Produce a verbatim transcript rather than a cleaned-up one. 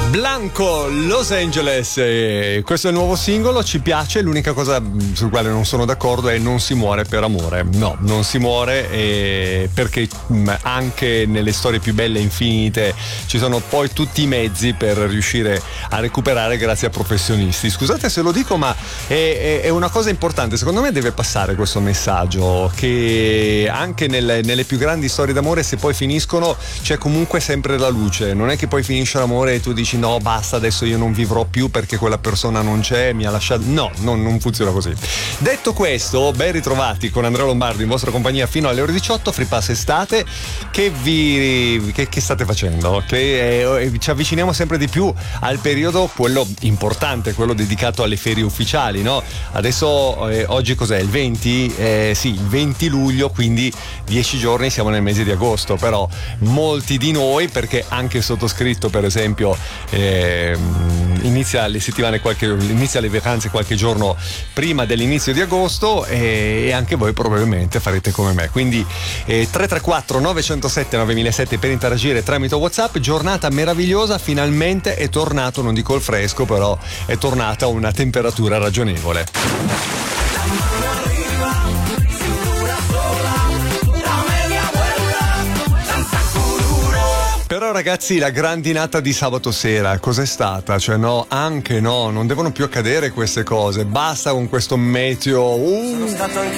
Blanco, Los Angeles, eh, questo è il nuovo singolo, ci piace. L'unica cosa sul quale non sono d'accordo è non si muore per amore. No, non si muore eh, perché mh, anche nelle storie più belle e infinite ci sono poi tutti i mezzi per riuscire a recuperare grazie a professionisti. Scusate se lo dico, ma è, è, è una cosa importante. Secondo me deve passare questo messaggio che anche nelle, nelle più grandi storie d'amore, se poi finiscono, c'è comunque sempre la luce. Non è che poi finisce l'amore e tu dici no, basta, adesso io non vivrò più perché quella persona non c'è, mi ha lasciato. No, non, non funziona così. Detto questo, ben ritrovati con Andrea Lombardi in vostra compagnia fino alle ore diciotto. Free Pass estate. Che vi che, che state facendo? Che eh, ci avviciniamo sempre di più al periodo, quello importante, quello dedicato alle ferie ufficiali, no? Adesso eh, oggi cos'è? Il venti? Eh, sì, il venti luglio, quindi dieci giorni siamo nel mese di agosto. Però molti di noi, perché anche il sottoscritto per esempio eh, inizia le settimane qualche inizia le vacanze qualche giorno prima dell'inizio di agosto, e, e anche voi probabilmente farete come me. Quindi eh, tre tre quattro nove zero sette nove zero zero sette per interagire tramite WhatsApp. Giornata meravigliosa, finalmente è tornato, non dico il fresco, però è tornata una temperatura ragionevole. Però ragazzi, la grandinata di sabato sera cos'è stata? Cioè no, anche no, non devono più accadere queste cose. Basta con questo meteo. Uh. Sono stato anche